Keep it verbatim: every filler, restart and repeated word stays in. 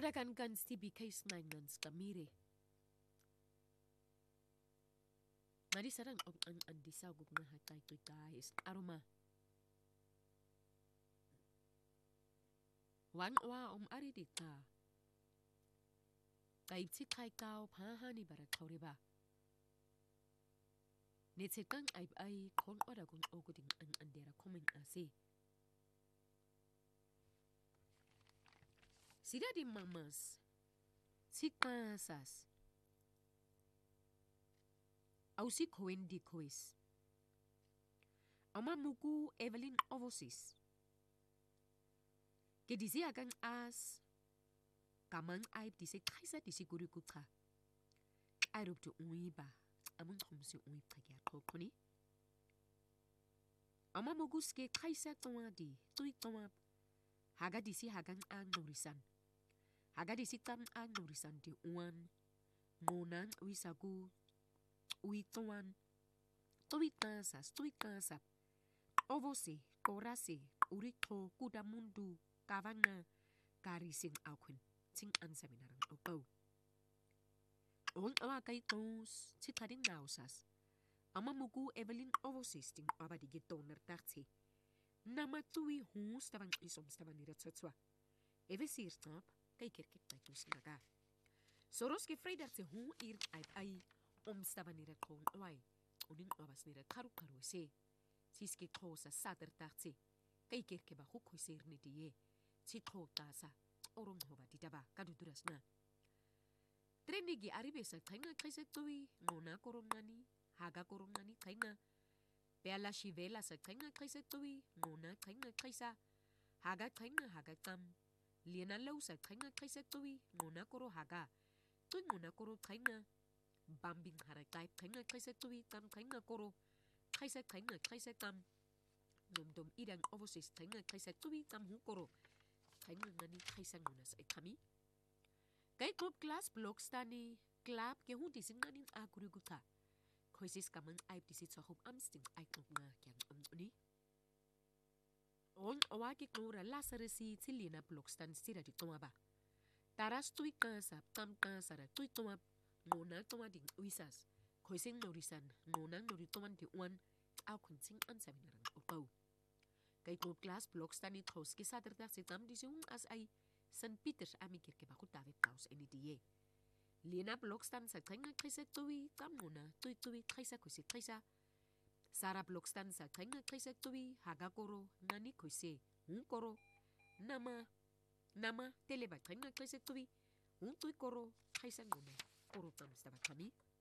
Adakan kan stibi case nine months kamire. Ngadi sarang om ang andisa gug na hatay to guys. Aroma. Wan wa om ari dita. Kaib si kai kao pa hani bara kauriba. Netsekang aib ay kon oda kung oguding ang andera komeng ase. Sida di mamas. Si kasas. Au si koen di koes. Ama muku Evelyn Ovosis. Ke disi agang as. Kamang aib disi kaisa disi guru kutra. Arup tu ui ba. Among komsi ui pagya kokoni. Ama mugus ke kaisa tonga di. Tui tonga. Haga disi hagang ang norisan. Haga disi tam ang norisan di uan. Ngonang wisagu. Ui tongan. Tui kasas. Tui kasap. Ovose. Korase. Urito. Kudamundu. Kavanga. Karising aukun. Ting ansaminarang opo. On awa kay tos. Citading nausas. Ama mugu Evelyn Ovosis ting abadige toner tartsi. Nama tui hus tabang isom staban niratswatswa. Eve sirtap. Kay kirkik taitus naga. Soros ke freidar se hu ir ay ay om staban nirat kong away. Uning abas nirat karu karu se. Siski tosa sater tartsi. Kay kirke ba hukoy sir ni diye. Si to tasa. Orong hoba ditaba kaduduras na. Trenigi aribesa kainga kaisa tui. Ngona korongani. Haga korongani kainga. Peala shivela sa kainga kaisa tui. Ngona kainga kaisa. Haga kainga haga tam. Liana lau sa kainga kaisa tui. Ngona koro haga. Tui ngona koro kainga. Bambing haray type kainga kaisa tui. Tam kainga koro. Kaisa kainga kaisa tam. Nomdom idang Ovosis kainga kaisa tui. Tam hu koro. Kainga ngani kaisa ngona sa ikami. Kay club class blocks tani. Club ke hu disin nganin aguruguta. Koisis kamang aib disit sa hum amsting ay klub nga kyang amuni. On awaki klura lasaresi tilina blokstan sira di tumaba. Taras tui kasap tam kasara tui tumab. Ngona tumading uisas. Koising norisan. Ngona norituman di uan. Au kunting ansaminarang upaw. Kay club class blokstan ni tos kisaderdak si tam disung as ay San Peters amikir ke bakut David Taus eni diye. Lina blokstan sa kainga kaisa tui tam ngona tui tui kaisa kusi kaisa. Sara blokstan sa kainga kaisa tui haga koro ngani kusi un koro nama nama teleba kainga kaisa tui un tui koro kaisa ngona koro tam staba kami.